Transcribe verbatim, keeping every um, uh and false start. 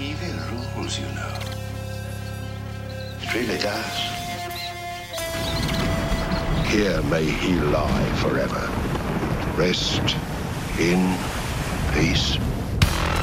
Evil rules, you know. It really does. Here may he lie forever. Rest in peace.